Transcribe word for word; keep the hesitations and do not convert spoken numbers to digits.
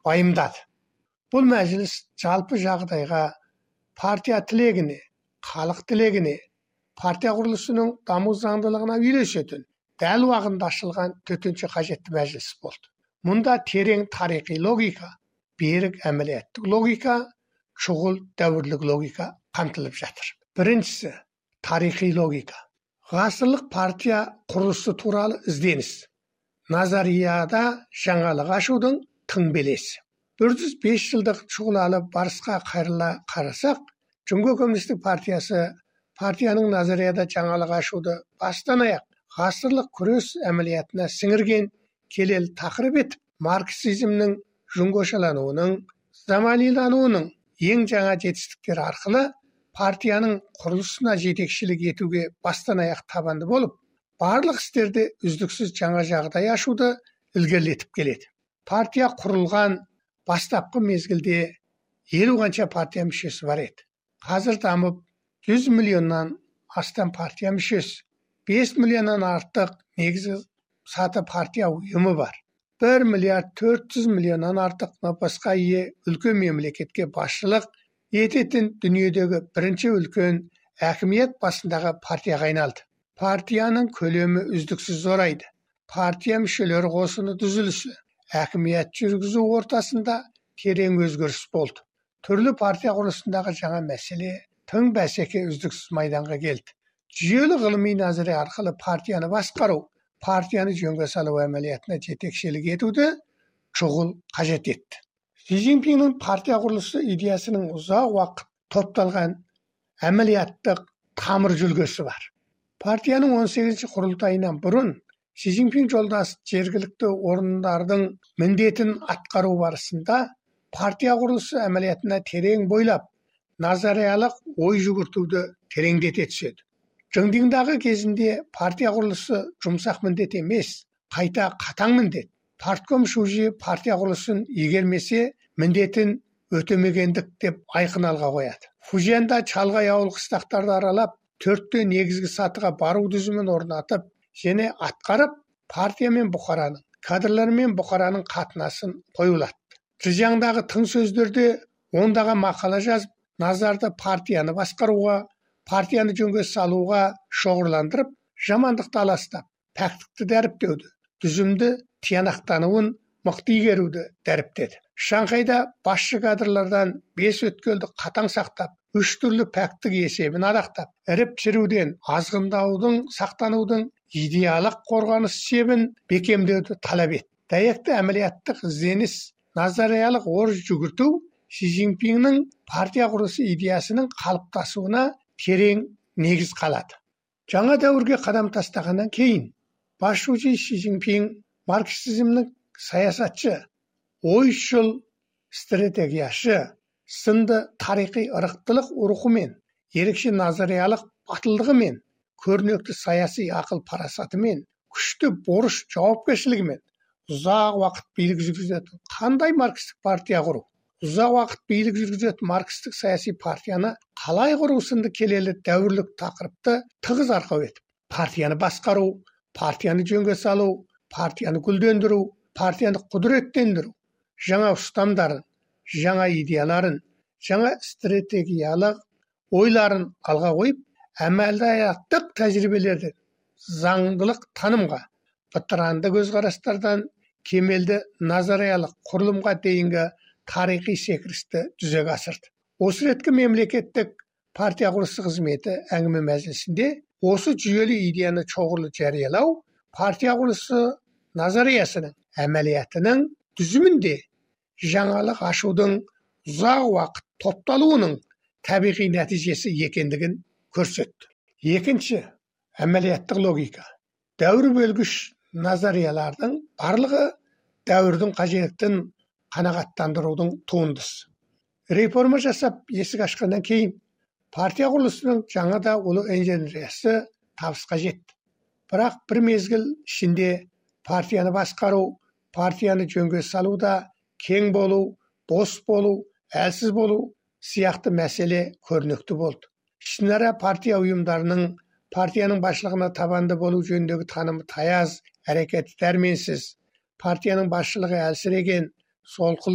байымдады. Бұл мәжіліс жалпы жағдайға, партия тілегіне, халық тілегіне, партия құрылысының даму заңдылығына үйлесетін, дәл уақытында ашылған төтенше қажетті мәжіліс болды. Мұнда терең тарихи логика, берік әмелияттық логика, шұғыл дәуірлік логика қамтылып жатыр. Біріншісі, тарихи логика. Ғасырлық партия құрылысы туралы ізденіс. Назарияда жаңалық ашудың тың белесі. бір жүз бес жылдық шұғылалы барысқа қайрыла қарасақ, Жүңгі коммунистік партиясы партияның назарияда жаңалық ашуды бастан аяқ ғасырлық күрес әмелиятына сіңірген келелі тақырып етіп, марксизмнің жүңгошалануының, заманилануының ең жаңа жетістіктері арқылы партияның құрылысына жетекшілік етуге бастан аяқ табанды болып, барлық істерде үздіксіз жаңа жағдай ашуды ілгерілетіп келеді. Партия құрылған бастапқы мезгілде елу қанша партия мүшесі бар еді. Қазір дамып жүз миллионнан астам партия мүшесі, бес миллионнан артық негізгі саты партия ұйымы бар. бір миллиард төрт жүз миллионнан артық науқасқа ие үлкен мемлекетке басшылық ететін дүниедегі бірінші үлкен әкімет басындағы партияға айналды. Партияның көлемі үздіксіз зорайды. Партия мүшелері қосыны түзілісі, әкімет жүргізу ортасында терең өзгеріс болды. Түрлі партия құрылысындағы жаңа мәселе, тың бәсеке үздіксіз майданға келді. Жүйелі ғылыми назария арқылы партияны басқару, партияны жөнге салу әмелиятына жетекшілік етуді шұғыл қажет етті. Си Цзиньпиннің партия құрылысы идеясының ұзақ уақыт топталған әмелияттық тамыр жүлгесі бар. Партияның он сегізінші құрылтайынан бұрын Си Цзиньпин жолдас жергілікті орындардың міндетін атқару барысында партия құрылысы әмелиятына терең бойлап, назариялық ой жүгіртуді тереңдете түседі. Жыңдыңдағы кезінде партия құрылысы жұмсақ міндет емес, қайта қатаң міндет. Партком шужи партия құрылысын егермесе міндетін өтемегендік деп айқын алға қояды. Фуженда шалғай ауыл қыстақтарды аралап, төртте негізгі сатыға бару дүзімін орнатып, және атқарып, партия мен бұқараның, кадрлар мен бұқараның қатынасын қойылады. Зыжаңдағы тың сөздерде ондағы мақала жазып, назарды партияны басқаруға, партияны жөнге салуға шоғырландырып, жамандықты аластап, пәктікті дәріптеуді, түзімді тиянақтануын мықты игеруді дәріптеді. Шанхайда басшы кадрлардан бес өткелді қатаң сақтап, үш түрлі пәктік есебін адақтап, іріп шіруден азғындаудың, сақтанудың идеялық қорғаныс шебін бекемдеуді талап етті. Дәйекті әмелияттық ізденіс, назариялық ор жүгірту Си Цзиньпиннің партия құрылысы идеясының қалыптасуына терең негіз қалады. Жаңа дәуірге қадам тастағаннан кейін басшысы Си Цзиньпин марксизмнің саясатшы, ойшыл, стратегияшы сынды тарихи ырықтылық рухымен, ерекше назариялық батылдығымен, көрнекті саяси ақыл парасатымен, күшті борыш жауапкершілігімен ұзақ уақыт билік жүргізетін қандай маркстік партия құру, ұзақ уақыт билік жүргізетін маркстік саяси партияны қалай құру сынды келелі дәуірлік тақырыпты тығыз арқау етіп, партияны басқару, партияны жөнге салу, партияны гүлдендіру, партияны құдіреттендіру, жаңа ұстамдарын, жаңа идеяларын, жаңа стратегиялық ойларын алға қойып, әмәлдаяттық тәжірибелерден, заңдылық танымға, бытыранды көзқарастардан кемелді назариялық құрылымға дейінгі тарихи секірісті жүзеге асырды. Осы реткі мемлекеттік партия құрылысы қызметі әңгіме мәжілісінде осы жүйелі идеяны шоғырлы жариялау, партия құрылысы назариясының әмәлиятының түзімінде жаңалық ашудың ұзақ уақыт топталуының табиғи нәтижесі екендігін көрсетті. Екінші, әмәлияттық логика. Дәуір бөлгіш назариялардың барлығы дәуірдің қажеттін қанағаттандырудың туындысы. Реформа жасап есік ашқаннан кейін партия құрылысының жаңа да ұлы инженериясы табысқа жетті. Бірақ бір мезгіл ішінде партияны басқару, партияны жөнге салуда кең болу, бос болу, әлсіз болу сияқты мәселе көрнекті болды. Ішінара партия ұйымдарының партияның басшылығына табанды болу жөніндегі танымы таяз, әрекеті дәрменсіз, партияның басшылығы әлсіреген, солқыл